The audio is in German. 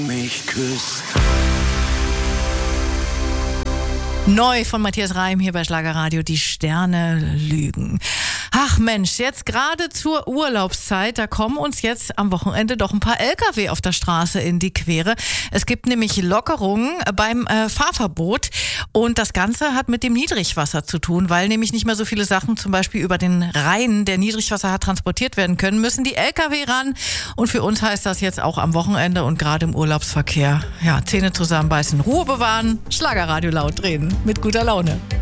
mich küsst. Neu von Matthias Reim hier bei Schlagerradio, die Sterne lügen. Ach Mensch, jetzt gerade zur Urlaubszeit, da kommen uns jetzt am Wochenende doch ein paar LKW auf der Straße in die Quere. Es gibt nämlich Lockerungen beim Fahrverbot und das Ganze hat mit dem Niedrigwasser zu tun, weil nämlich nicht mehr so viele Sachen zum Beispiel über den Rhein, der Niedrigwasser hat, transportiert werden können, müssen die LKW ran und für uns heißt das jetzt auch am Wochenende und gerade im Urlaubsverkehr, ja, Zähne zusammenbeißen, Ruhe bewahren, Schlagerradio laut drehen, mit guter Laune.